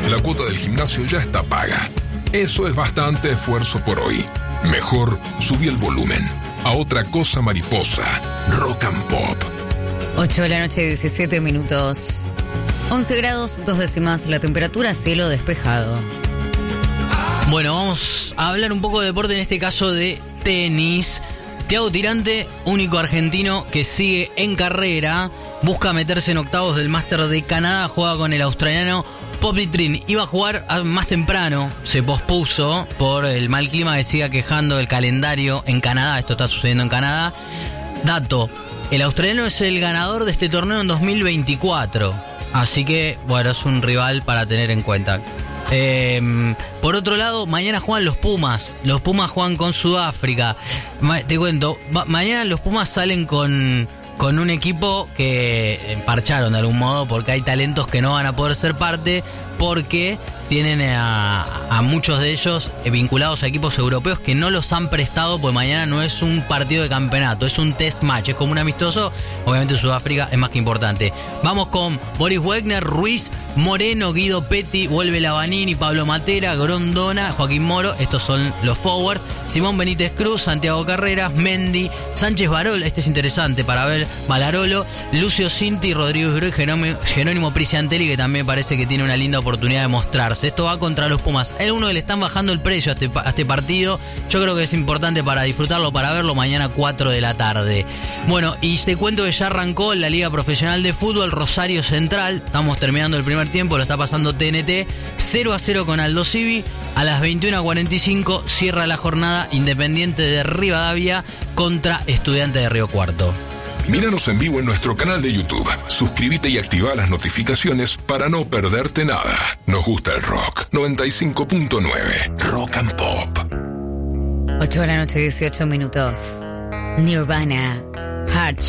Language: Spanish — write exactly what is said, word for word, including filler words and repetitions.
La cuota del gimnasio ya está paga. Eso es bastante esfuerzo por hoy. Mejor subí el volumen a Otra Cosa Mariposa, Rock and Pop. ocho de la noche, diecisiete minutos. once grados, dos décimas la temperatura, cielo despejado. Bueno, vamos a hablar un poco de deporte, en este caso de tenis. Thiago Tirante, único argentino que sigue en carrera, busca meterse en octavos del Máster de Canadá, juega con el australiano Popitrin. Iba a jugar más temprano, se pospuso por el mal clima que siga quejando el calendario en Canadá. Esto está sucediendo en Canadá. Dato, el australiano es el ganador de este torneo en dos mil veinticuatro. Así que, bueno, es un rival para tener en cuenta. Eh, por otro lado, mañana juegan los Pumas. Los Pumas juegan con Sudáfrica. Ma- te cuento, ma- mañana los Pumas salen con, con un equipo que parcharon de algún modo, porque hay talentos que no van a poder ser parte, porque tienen a, a muchos de ellos vinculados a equipos europeos que no los han prestado, porque mañana no es un partido de campeonato, es un test match, es como un amistoso. Obviamente Sudáfrica es más que importante. Vamos con Boris Wegner, Ruiz, Moreno, Guido Petti, vuelve Lavanini, Pablo Matera, Grondona, Joaquín Moro. Estos son los forwards. Simón Benítez Cruz, Santiago Carreras, Mendy, Sánchez Barol, este es interesante para ver, Malarolo, Lucio Cinti, Rodrigo Gro y Jerónimo, Jerónimo Priciantelli, que también parece que tiene una linda oportunidad de mostrarse. Esto va contra los Pumas. A uno que le están bajando el precio a este, a este partido. Yo creo que es importante para disfrutarlo, para verlo mañana cuatro de la tarde. Bueno, y te cuento que ya arrancó la Liga Profesional de Fútbol Rosario Central. Estamos terminando el primer tiempo, lo está pasando T N T. cero a cero con Aldo Civi. A las veintiuna cuarenta y cinco cierra la jornada Independiente de Rivadavia contra Estudiantes de Río Cuarto. Míranos en vivo en nuestro canal de YouTube. Suscríbete y activa las notificaciones para no perderte nada. Nos gusta el rock. noventa y cinco punto nueve Rock and Pop. ocho de la noche, dieciocho minutos. Nirvana, Heart